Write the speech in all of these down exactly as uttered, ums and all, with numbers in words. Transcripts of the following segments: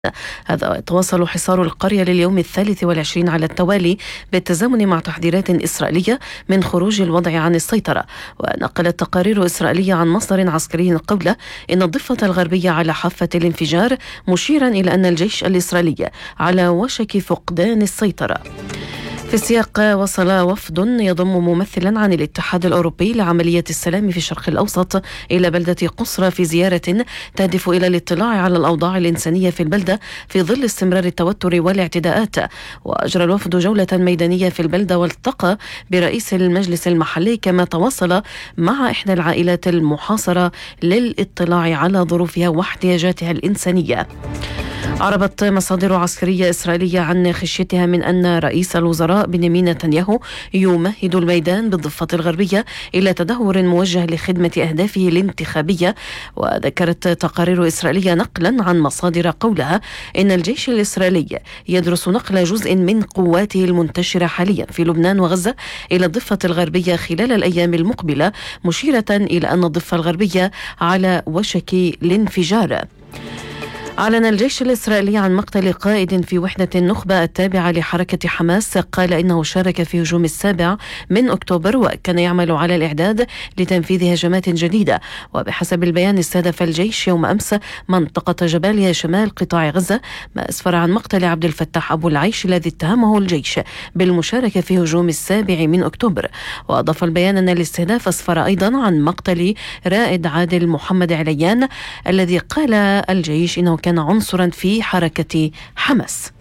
هذا يتواصل حصار القرية لليوم الثالث والعشرين على التوالي بالتزامن مع تحذيرات إسرائيلية من خروج الوضع عن السيطرة. ونقلت تقارير إسرائيلية عن مصدر عسكري قوله إن الضفة الغربية على حافة الانفجار، مشيرا إلى أن الجيش الإسرائيلي على وشك فقدان السيطرة. في السياق، وصل وفد يضم ممثلا عن الاتحاد الأوروبي لعملية السلام في الشرق الأوسط إلى بلدة قصرة في زيارة تهدف إلى الاطلاع على الأوضاع الإنسانية في البلدة في ظل استمرار التوتر والاعتداءات. وأجرى الوفد جولة ميدانية في البلدة والتقى برئيس المجلس المحلي، كما تواصل مع إحدى العائلات المحاصرة للاطلاع على ظروفها واحتياجاتها الإنسانية. عربت مصادر عسكرية إسرائيلية عن خشيتها من أن رئيس الوزراء بنيامين نتنياهو يمهد الميدان بالضفة الغربية إلى تدهور موجه لخدمة أهدافه الانتخابية. وذكرت تقارير إسرائيلية نقلا عن مصادر قولها إن الجيش الإسرائيلي يدرس نقل جزء من قواته المنتشرة حاليا في لبنان وغزة إلى الضفة الغربية خلال الأيام المقبلة، مشيرة إلى أن الضفة الغربية على وشك الانفجار. أعلن الجيش الإسرائيلي عن مقتل قائد في وحدة النخبة التابعة لحركة حماس، قال إنه شارك في هجوم السابع من أكتوبر وكان يعمل على الإعداد لتنفيذ هجمات جديدة. وبحسب البيان، استهدف الجيش يوم أمس منطقة جباليا شمال قطاع غزة، ما أسفر عن مقتل عبد الفتاح أبو العيش الذي اتهمه الجيش بالمشاركة في هجوم السابع من أكتوبر. وأضاف البيان أن الاستهداف أسفر أيضا عن مقتل رائد عادل محمد عليان الذي قال الجيش إنه كان عنصرا في حركة حماس.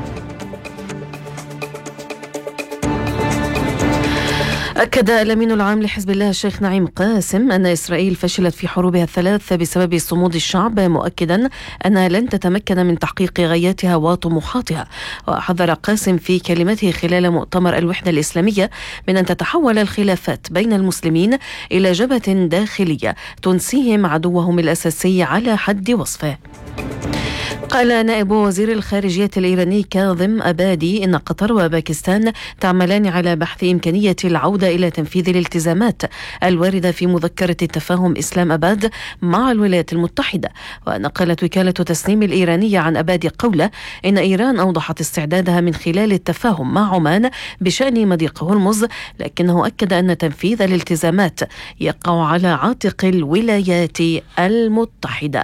أكد الأمين العام لحزب الله الشيخ نعيم قاسم أن إسرائيل فشلت في حروبها الثلاث بسبب صمود الشعب، مؤكدا أنها لن تتمكن من تحقيق غاياتها وطموحاتها. وحذر قاسم في كلمته خلال مؤتمر الوحدة الإسلامية من أن تتحول الخلافات بين المسلمين إلى جبهة داخلية تنسيهم عدوهم الأساسي على حد وصفه. قال نائب وزير الخارجية الإيراني كاظم أبادي إن قطر وباكستان تعملان على بحث إمكانية العودة إلى تنفيذ الالتزامات الواردة في مذكرة التفاهم إسلام أباد مع الولايات المتحدة. ونقلت وكالة تسنيم الإيرانية عن أبادي قوله إن إيران أوضحت استعدادها من خلال التفاهم مع عمان بشأن مضيق هرمز، لكنه أكد أن تنفيذ الالتزامات يقع على عاتق الولايات المتحدة.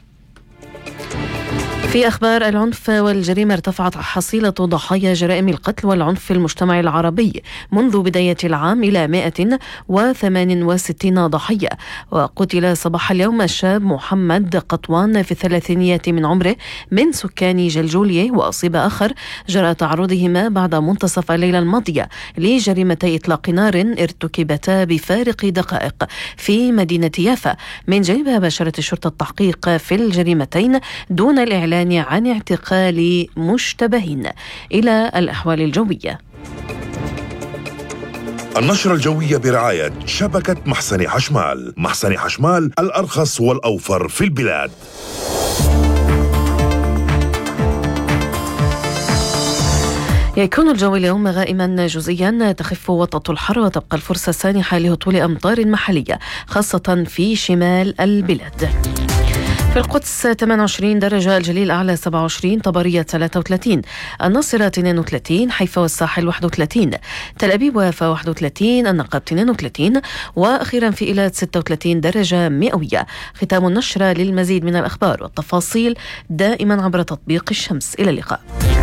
في أخبار العنف والجريمة، ارتفعت حصيلة ضحايا جرائم القتل والعنف في المجتمع العربي منذ بداية العام إلى مئة وثمانية وستين ضحية. وقتل صباح اليوم الشاب محمد قطوان في الثلاثينيات من عمره من سكان جلجولية، وأصيب آخر جراء تعرضهما بعد منتصف الليلة الماضية لجريمتي إطلاق نار ارتكبتا بفارق دقائق في مدينة يافا. من جانبها باشرت الشرطة التحقيق في الجريمتين دون الإعلان عن اعتقال مشتبهين. إلى الأحوال الجوية. النشرة الجوية برعاية شبكة محسن حشمال. محسن حشمال، الأرخص والأوفر في البلاد. يكون الجو اليوم غائما جزئيا، تخف وطأة الحر وتبقى الفرصة سانحة لهطول أمطار محلية خاصة في شمال البلاد. في القدس ثمانية وعشرين درجة، الجليل أعلى سبعة وعشرين، طبرية ثلاثة وثلاثين، الناصرة اثنين وثلاثين، حيفا والساحل واحد وثلاثين، تل أبيب ويافا واحد وثلاثين، النقب اثنين وثلاثين، وأخيرا في إيلات ستة وثلاثين درجة مئوية. ختام النشرة. للمزيد من الأخبار والتفاصيل دائما عبر تطبيق الشمس. إلى اللقاء.